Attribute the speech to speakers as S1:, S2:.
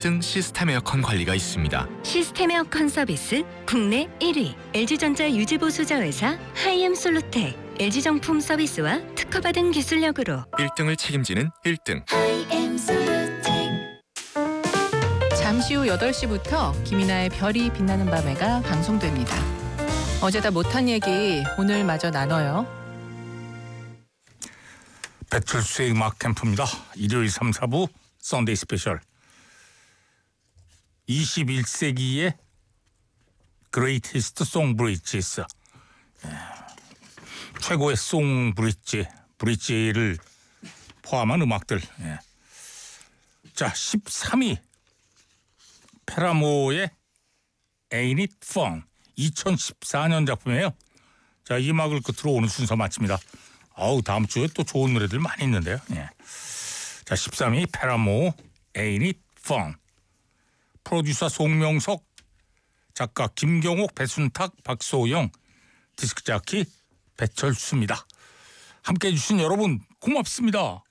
S1: 등 시스템 에어컨 관리가 있습니다.
S2: 시스템 에어컨 서비스 국내 1위 LG전자 유지보수자 회사 하이엠솔루텍. LG정품 서비스와 특허받은 기술력으로
S1: 1등을 책임지는 1등.
S3: 잠시 후 8시부터 김이나의 별이 빛나는 밤에가 방송됩니다. 어제 다 못한 얘기 오늘 마저 나눠요.
S4: 배철수의 음악 캠프입니다. 일요일 3, 4부 썬데이 스페셜. 21세기의 Greatest Song Bridges. 최고의 송 브릿지를 포함한 음악들. 자, 13위 페라모의 Ain't It Fun. 2014년 작품이에요. 자, 이 음악을 끝으로 오늘 순서 마칩니다. 다음 주에 또 좋은 노래들 많이 있는데요. 자, 13위 페라모 Ain't It Fun. 프로듀서 송명석, 작가 김경옥, 배순탁, 박소영, 디스크 자키 배철수입니다. 함께해 주신 여러분 고맙습니다.